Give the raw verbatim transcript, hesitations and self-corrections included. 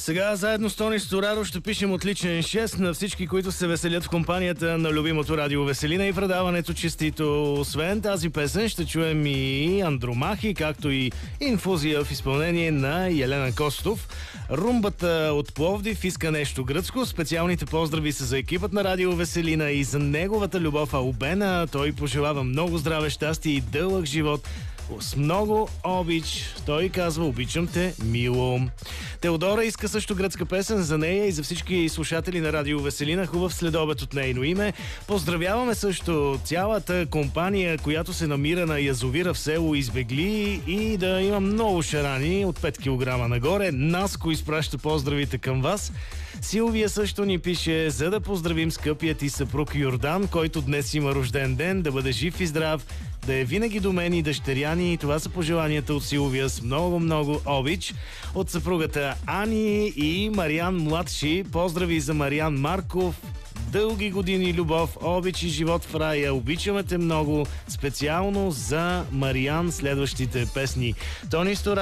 Сега заедно с Тони Стораро ще пишем отличен шест на всички, които се веселят в компанията на любимото радио Веселина и предаването Честито. Освен тази песен ще чуем и Андромахи, както и инфузия в изпълнение на Елена Костов. Румбата от Пловдив иска нещо гръцко. Специалните поздрави са за екипът на радио Веселина и за неговата любов Албена. Той пожелава много здраве, щастие и дълъг живот. С много обич. Той казва: обичам те, мило. Теодора иска също гръцка песен за нея и за всички слушатели на радио Веселина. Хубав следобед от нейно име. Поздравяваме също цялата компания, която се намира на язовира в село Избегли, и да има много шарани от пет килограма нагоре. Наско изпраща поздравите към вас. Силвия също ни пише: за да поздравим скъпият ти съпруг Йордан, който днес има рожден ден, да бъде жив и здрав, да е винаги до мен и дъщеря ни. Това са пожеланията от Силвия с много-много обич. От съпругата Ани и Мариан младши. Поздрави за Мариан Марков. Дълги години любов, обич и живот в рая. Обичаме те много. Специално за Мариан следващите песни. Тони Стораро